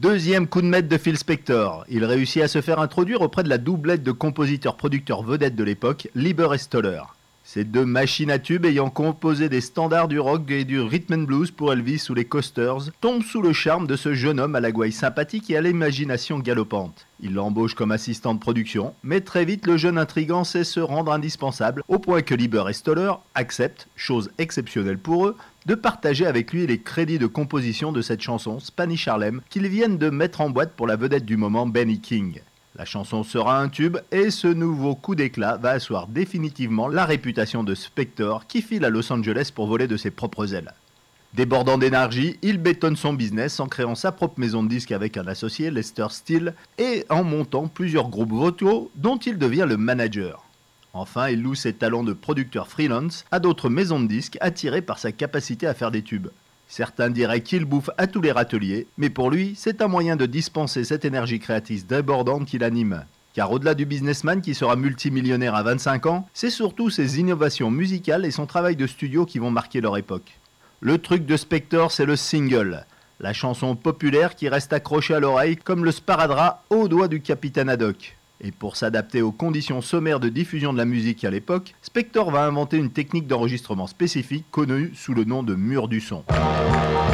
Deuxième coup de maître de Phil Spector. Il réussit à se faire introduire auprès de la doublette de compositeurs-producteurs vedettes de l'époque, Lieber et Stoller. Ces deux machines à tubes ayant composé des standards du rock et du rhythm and blues pour Elvis ou les Coasters, tombent sous le charme de ce jeune homme à la gouaille sympathique et à l'imagination galopante. Il l'embauche comme assistant de production, mais très vite le jeune intrigant sait se rendre indispensable, au point que Lieber et Stoller acceptent, chose exceptionnelle pour eux, de partager avec lui les crédits de composition de cette chanson Spanish Harlem qu'ils viennent de mettre en boîte pour la vedette du moment Benny King. La chanson sera un tube et ce nouveau coup d'éclat va asseoir définitivement la réputation de Spector qui file à Los Angeles pour voler de ses propres ailes. Débordant d'énergie, il bétonne son business en créant sa propre maison de disques avec un associé, Lester Steele, et en montant plusieurs groupes vocaux dont il devient le manager. Enfin, il loue ses talents de producteur freelance à d'autres maisons de disques attirées par sa capacité à faire des tubes. Certains diraient qu'il bouffe à tous les râteliers, mais pour lui, c'est un moyen de dispenser cette énergie créatrice débordante qui l'anime. Car au-delà du businessman qui sera multimillionnaire à 25 ans, c'est surtout ses innovations musicales et son travail de studio qui vont marquer leur époque. Le truc de Spector, c'est le single, la chanson populaire qui reste accrochée à l'oreille comme le sparadrap au doigt du capitaine Haddock. Et pour s'adapter aux conditions sommaires de diffusion de la musique à l'époque, Spector va inventer une technique d'enregistrement spécifique connue sous le nom de mur du son.